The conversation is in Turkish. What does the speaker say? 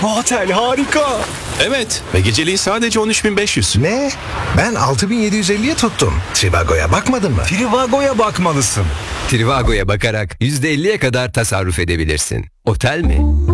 Bu otel harika. Evet ve geceliği sadece 13.500. Ne? Ben 6.750'ye tuttum. Trivago'ya bakmadın mı? Trivago'ya bakmalısın. Trivago'ya bakarak %50'ye kadar tasarruf edebilirsin. Otel mi?